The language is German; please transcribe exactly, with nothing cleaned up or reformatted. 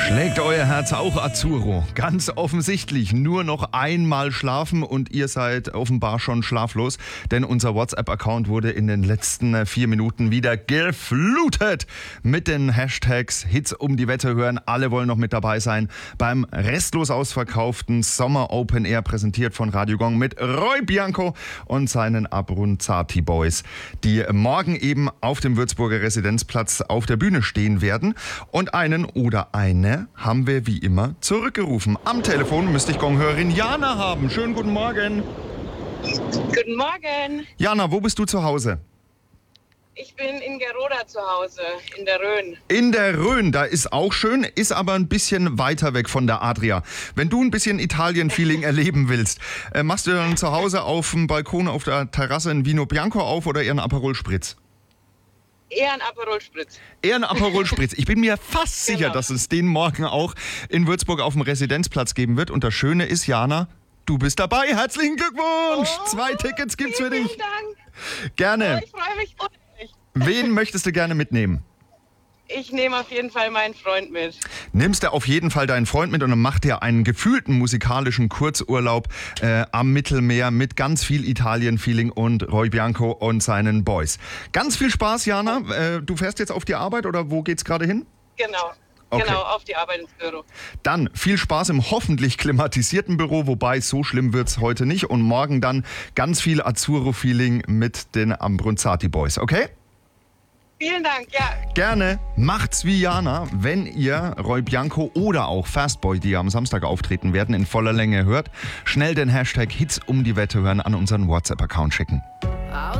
Schlägt euer Herz auch Azzurro? Ganz offensichtlich nur noch einmal schlafen und ihr seid offenbar schon schlaflos, denn unser WhatsApp-Account wurde in den letzten vier Minuten wieder geflutet mit den Hashtags Hits um die Wette hören. Alle wollen noch mit dabei sein beim restlos ausverkauften Sommer Open Air, präsentiert von Radio Gong mit Roy Bianco und seinen Abruzzati Boys, die morgen eben auf dem Würzburger Residenzplatz auf der Bühne stehen werden. Und einen oder eine haben wir wie immer zurückgerufen. Am Telefon müsste ich Gong-Hörerin Jana haben. Schönen guten Morgen. Guten Morgen. Jana, wo bist du zu Hause? Ich bin in Geroda zu Hause, in der Rhön. In der Rhön, da ist auch schön, ist aber ein bisschen weiter weg von der Adria. Wenn du ein bisschen Italien-Feeling erleben willst, äh, machst du dann zu Hause auf dem Balkon auf der Terrasse ein Vino Bianco auf oder eher ein Aperol Spritz? Eher ein Aperol Spritz. Eher ein Aperol Spritz. Ich bin mir fast sicher, Genau. dass es den morgen auch in Würzburg auf dem Residenzplatz geben wird. Und das Schöne ist, Jana, du bist dabei. Herzlichen Glückwunsch. Oh, Zwei Tickets gibt's für vielen, dich. Vielen Dank. Gerne. Oh, ich freue mich unheimlich. Wen möchtest du gerne mitnehmen? Ich nehme auf jeden Fall meinen Freund mit. Nimmst du auf jeden Fall deinen Freund mit und dann macht ihr einen gefühlten musikalischen Kurzurlaub äh, am Mittelmeer mit ganz viel Italien-Feeling und Roy Bianco und seinen Boys. Ganz viel Spaß, Jana. Äh, du fährst jetzt auf die Arbeit oder wo geht's gerade hin? Genau. Okay. Genau, auf die Arbeit ins Büro. Dann viel Spaß im hoffentlich klimatisierten Büro, wobei so schlimm wird's heute nicht. Und morgen dann ganz viel Azzurro-Feeling mit den Abruzzati Boys, okay? Vielen Dank, ja. Gerne. Macht's wie Jana, wenn ihr Roy Bianco oder auch Fastboy, die am Samstag auftreten werden, in voller Länge hört. Schnell den Hashtag Hits um die Wette hören an unseren WhatsApp-Account schicken.